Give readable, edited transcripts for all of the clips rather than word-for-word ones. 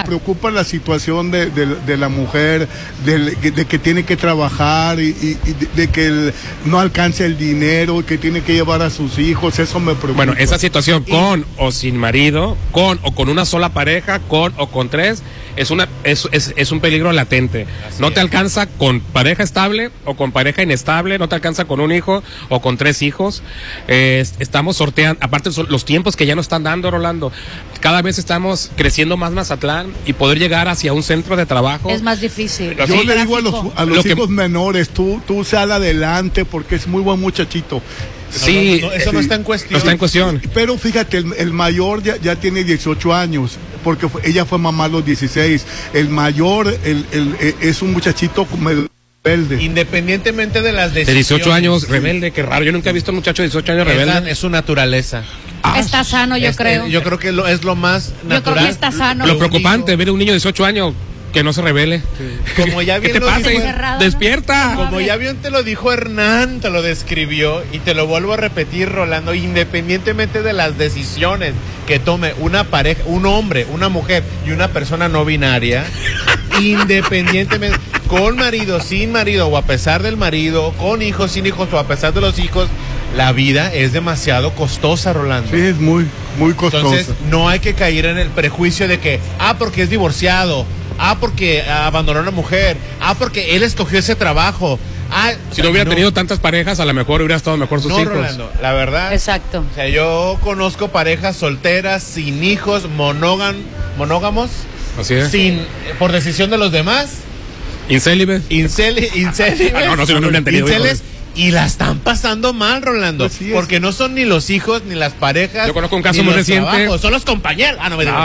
preocupa la situación de la mujer, de que tiene que trabajar y de que no alcanza el dinero y que tiene que llevar a sus hijos. Eso me preocupa. Bueno, esa situación con o sin marido, con o con una sola pareja, con o con tres, es un peligro latente. No te alcanza con pareja estable o con pareja inestable, no te alcanza con un hijo o con tres hijos. Estamos sorteando, aparte los tiempos que ya nos están dando, Rolando, cada vez estamos creciendo más Mazatlán y poder llegar hacia un centro de trabajo es más difícil. Yo le digo a los hijos menores, tú sal adelante porque es muy buen muchachito. Sí, eso no está en cuestión. No está en cuestión. Pero fíjate, el mayor ya tiene 18 años, porque ella fue mamá a los 16. El mayor es un muchachito rebelde. Independientemente de las decisiones. De 18 años, rebelde, qué raro. Yo nunca he visto un muchacho de 18 años rebelde. Es su naturaleza. Está sano, yo creo. Yo creo que es lo más natural. Yo creo que está sano. Lo preocupante, ver a un niño de 18 años que no se revele. Sí. Como ya bien ¿Qué te pasa? Despierta. Como ya bien te lo dijo Hernán, te lo describió y te lo vuelvo a repetir, Rolando, independientemente de las decisiones que tome una pareja, un hombre, una mujer y una persona no binaria, independientemente, con marido, sin marido o a pesar del marido, con hijos, sin hijos o a pesar de los hijos, la vida es demasiado costosa, Rolando. Sí, es muy, muy costosa. Entonces, no hay que caer en el prejuicio de que, porque es divorciado, porque abandonó a una mujer, porque él escogió ese trabajo. Si no hubiera tenido tantas parejas, a lo mejor hubiera estado mejor sus hijos. Rolando, la verdad. Exacto. O sea, yo conozco parejas solteras, sin hijos, monógamos. Así es. Por decisión de los demás. Incélibes. No, si no hubieran tenido hijos. Y la están pasando mal, Rolando, porque no son ni los hijos ni las parejas. Yo conozco un caso muy reciente. Trabajos, son los compañeros. No me digas.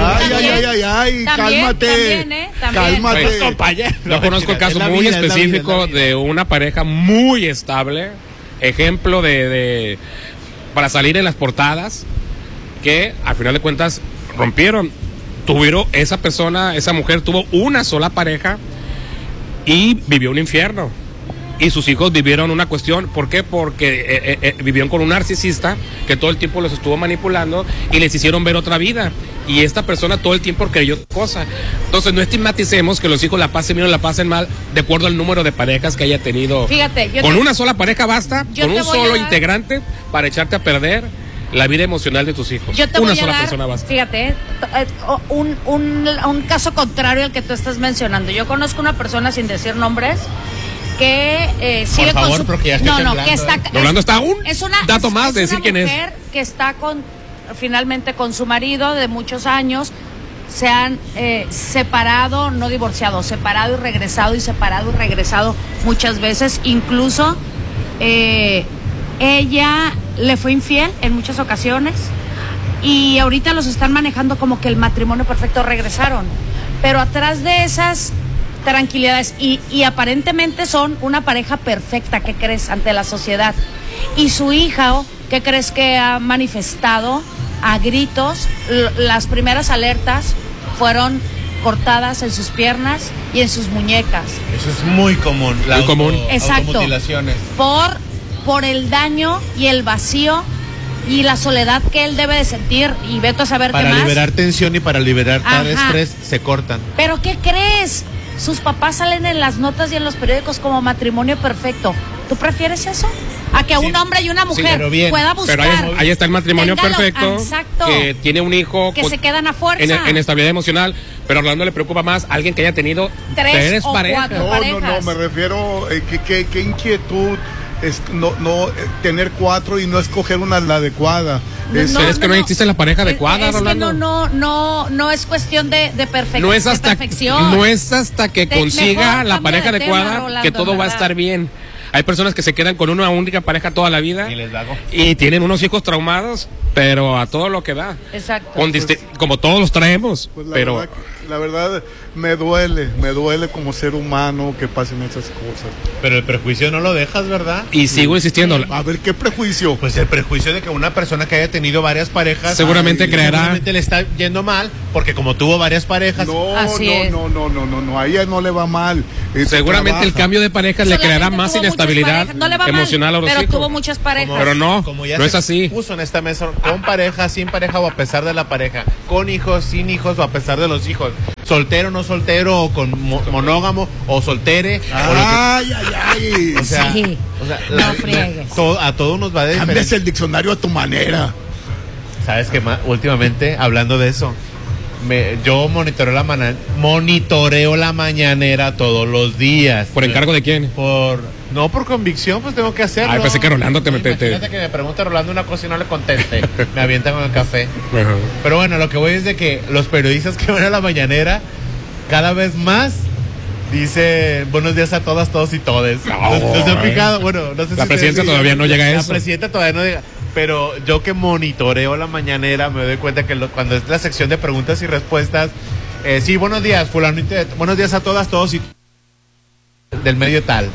Ay, cálmate. Cálmate. Los compañeros. Yo conozco un caso muy específico de una pareja muy estable, ejemplo de para salir en las portadas, que al final de cuentas rompieron. Esa mujer tuvo una sola pareja y vivió un infierno. Y sus hijos vivieron una cuestión, ¿por qué? Porque vivieron con un narcisista que todo el tiempo los estuvo manipulando y les hicieron ver otra vida. Y esta persona todo el tiempo creyó cosa. Entonces no estigmaticemos que los hijos la pasen bien o la pasen mal de acuerdo al número de parejas que haya tenido. Fíjate, con una sola pareja basta, con un solo integrante para echarte a perder la vida emocional de tus hijos. Una sola persona basta. Fíjate, un caso contrario al que tú estás mencionando. Yo conozco una persona, sin decir nombres, que sigue por favor, con su... porque ya estoy que está... Rolando está un dato más de decir quién es. Es una mujer que está finalmente con su marido de muchos años, se han separado, no divorciado, separado y regresado muchas veces. Incluso ella le fue infiel en muchas ocasiones y ahorita los están manejando como que el matrimonio perfecto, regresaron. Pero atrás de esas tranquilidades y aparentemente son una pareja perfecta, ¿qué crees? Ante la sociedad. Y su hija, ¿qué crees que ha manifestado a gritos? Las primeras alertas fueron cortadas en sus piernas y en sus muñecas. Eso es muy común. Exacto. Automutilaciones. Por el daño y el vacío y la soledad que él debe de sentir, y vete a saber qué más. Para liberar tensión y para liberar tal estrés se cortan. ¿Pero qué crees? Sus papás salen en las notas y en los periódicos como matrimonio perfecto. ¿Tú prefieres eso? A que un hombre y una mujer pueda buscar. Pero ahí está el matrimonio perfecto. Exacto. Que tiene un hijo. Que se quedan a fuerza. En estabilidad emocional. Pero a Orlando le preocupa más alguien que haya tenido tres parejas. No, me refiero qué inquietud. Es no tener 4 y no escoger una la adecuada. Es que no existe la pareja adecuada, Rolando. Que no es cuestión de perfección. No es hasta que consiga la pareja adecuada, Rolando, que todo va a estar bien. Hay personas que se quedan con una única pareja toda la vida y tienen unos hijos traumados, pero a todo lo que da. Exacto. Como todos los traemos. Pues pero la verdad me duele como ser humano que pasen esas cosas. Pero el prejuicio no lo dejas, ¿verdad? Y sigo insistiendo. A ver, ¿qué prejuicio? Pues el prejuicio de que una persona que haya tenido varias parejas seguramente seguramente le está yendo mal, porque como tuvo varias parejas. No, a ella no le va mal. Seguramente el cambio de parejas le creará más inestabilidad emocional a los hijos. Pero tuvo muchas parejas. Pero no es así. Puso en esta mesa con pareja, sin pareja o a pesar de la pareja, con hijos, sin hijos o a pesar de los hijos. soltero, no soltero, o con monógamo, o soltere. Ay. O sea, Sí. No friegues. A todos nos va a Cambias diferenciar. el diccionario a tu manera. ¿Sabes qué más? Últimamente, hablando de eso, yo monitoreo la mañanera todos los días. ¿Por encargo de quién? No por convicción, pues tengo que hacerlo. Ay, pensé que Rolando te Imagínate que me pregunta Rolando una cosa y no le conteste. Me avientan con el café. Ajá. Pero bueno, lo que voy es de que los periodistas que van a la mañanera, cada vez más dice buenos días a todas, todos y todes. ¿No se han fijado? Bueno, no sé La si presidencia todavía no llega a eso. La presidenta todavía no llega. Pero yo que monitoreo la mañanera me doy cuenta que cuando es la sección de preguntas y respuestas, sí, buenos días, fulanito, buenos días a todas, todos y del medio tal.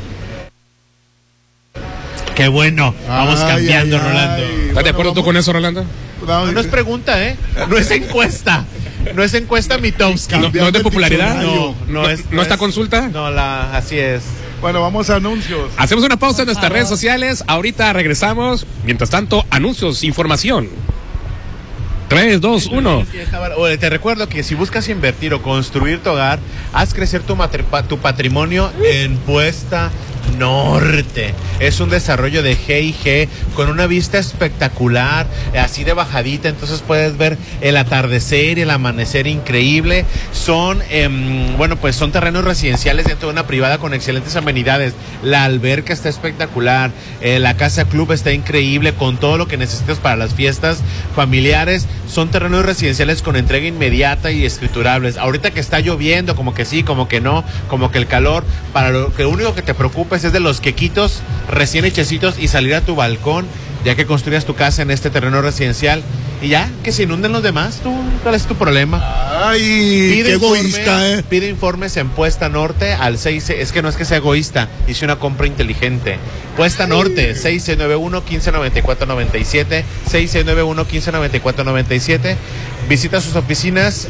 Qué bueno, vamos cambiando, Rolando. ¿Estás de acuerdo tú con eso, Rolando? No es pregunta, no es encuesta. No es encuesta Mitowski. ¿No es de popularidad? No está consulta? No, así es. Bueno, vamos a anuncios. Hacemos una pausa en nuestras redes sociales. Ahorita regresamos. Mientras tanto, anuncios, información. 3, 2, 1. Te recuerdo que si buscas invertir o construir tu hogar, haz crecer tu patrimonio en Puesta Norte. Es un desarrollo de G&G con una vista espectacular, así de bajadita, entonces puedes ver el atardecer y el amanecer increíble. Son son terrenos residenciales dentro de una privada con excelentes amenidades. La alberca está espectacular, la casa club está increíble con todo lo que necesitas para las fiestas familiares. Son terrenos residenciales con entrega inmediata y escriturables. Ahorita que está lloviendo, como que sí, como que no, como que el calor, para lo único que te preocupes es de los quequitos recién hechecitos y salir a tu balcón, ya que construyas tu casa en este terreno residencial y ya, que se inunden los demás. ¿Cuál es tu problema? Ay, qué egoísta, Pide informes en Puesta Norte al 6, es que no es que sea egoísta, hice una compra inteligente. Puesta Norte, 6691-1594-97, 6691-1594-97. Visita sus oficinas,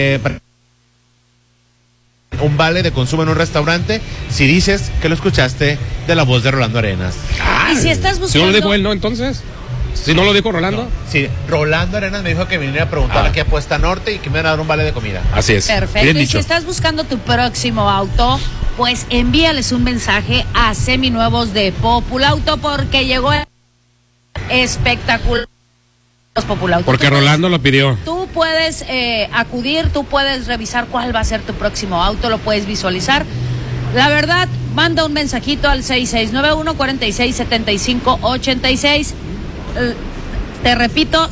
un vale de consumo en un restaurante si dices que lo escuchaste de la voz de Rolando Arenas. Y si estás buscando... ¿Si no lo dijo él, no, entonces? ¿Si no lo dijo Rolando? No. Sí, Rolando Arenas me dijo que me viniera a preguntar aquí a Puesta Norte y que me iban a dar un vale de comida. Así es. Perfecto. Bien Y dicho. si estás buscando tu próximo auto, pues envíales un mensaje a Seminuevos de Populauto porque llegó espectacular. Populauto. Porque Rolando lo pidió. Tú puedes acudir, tú puedes revisar cuál va a ser tu próximo auto, lo puedes visualizar. La verdad, manda un mensajito al 6691-467586. Te repito,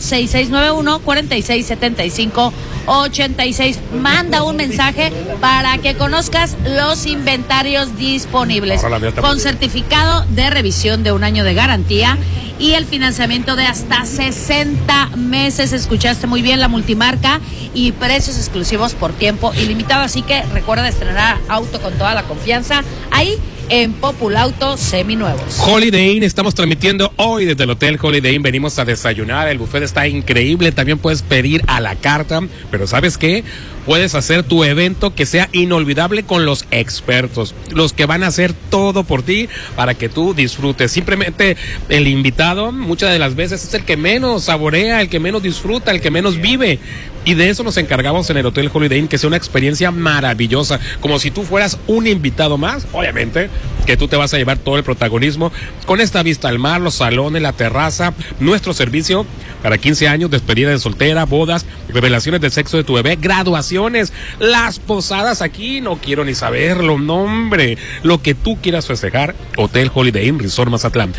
6691-467586. Manda un mensaje para que conozcas los inventarios disponibles. Con certificado de revisión de 1 año de garantía y el financiamiento de hasta 60 meses. Escuchaste muy bien, la multimarca y precios exclusivos por tiempo ilimitado. Así que recuerda estrenar auto con toda la confianza ahí en Populauto Seminuevos. Holiday Inn, estamos transmitiendo hoy desde el Hotel Holiday Inn. Venimos a desayunar, el buffet está increíble. También puedes pedir a la carta, pero ¿sabes qué? Puedes hacer tu evento que sea inolvidable con los expertos, los que van a hacer todo por ti para que tú disfrutes. Simplemente el invitado muchas de las veces es el que menos saborea, el que menos disfruta, el que menos vive. Y de eso nos encargamos en el Hotel Holiday Inn, que sea una experiencia maravillosa, como si tú fueras un invitado más. Obviamente que tú te vas a llevar todo el protagonismo con esta vista al mar, los salones, la terraza, nuestro servicio para 15 años, despedida de soltera, bodas, revelaciones del sexo de tu bebé, graduaciones, las posadas aquí, no quiero ni saberlo, no hombre, lo que tú quieras festejar. Hotel Holiday Inn Resort Mazatlán,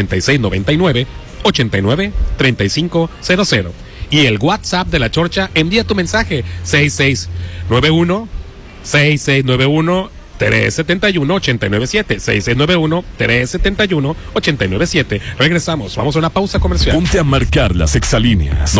6699-893500. Y el WhatsApp de La Chorcha, envía tu mensaje 6691-371-897, 6691-371-897. Regresamos, vamos a una pausa comercial. Ponte a marcar las exalíneas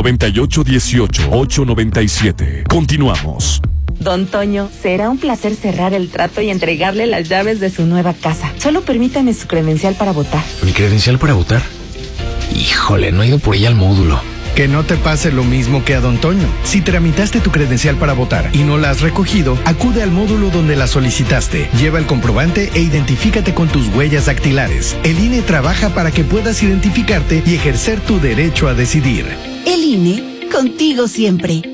9818-897. Continuamos. Don Toño, será un placer cerrar el trato y entregarle las llaves de su nueva casa. Solo permítame su credencial para votar. ¿Mi credencial para votar? Híjole, no he ido por ella al módulo. Que no te pase lo mismo que a Don Toño. Si tramitaste tu credencial para votar y no la has recogido, acude al módulo donde la solicitaste. Lleva el comprobante e identifícate con tus huellas dactilares. El INE trabaja para que puedas identificarte y ejercer tu derecho a decidir. El INE, contigo siempre.